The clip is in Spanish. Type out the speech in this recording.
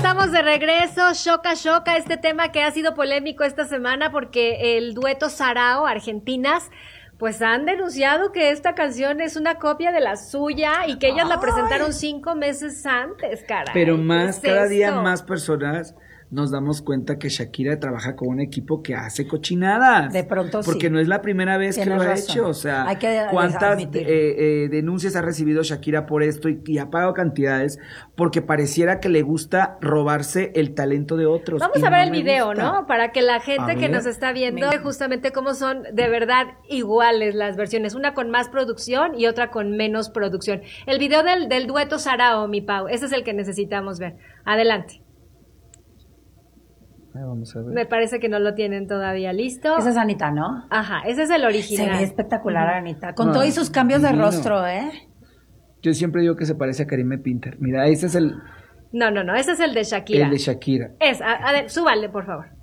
estamos de regreso. Choca este tema que ha sido polémico esta semana porque el dueto Sarao, Argentinas, pues han denunciado que esta canción es una copia de la suya y que ellas la presentaron 5 meses antes, caray. Pero más, cada día esto? más personas nos damos cuenta que Shakira trabaja con un equipo que hace cochinadas. De pronto sí. Porque no es la primera vez que lo ha hecho. O sea, hay que ¿cuántas denuncias ha recibido Shakira por esto y ha pagado cantidades? Porque pareciera que le gusta robarse el talento de otros. Vamos a ver el video, ¿no? Para que la gente que nos está viendo justamente cómo son de verdad iguales las versiones. Una con más producción y otra con menos producción. El video del dueto Sarao, mi Pau. Ese es el que necesitamos ver. Adelante. Vamos a ver. Me parece que no lo tienen todavía listo. Esa es Anita, ¿no? Ajá, ese es el original. Se ve espectacular, Anita. Con todos sus cambios de rostro, ¿eh? Yo siempre digo que se parece a Karime Pinter. Mira, ese es el... No, ese es el de Shakira. El de Shakira. Súbale, por favor.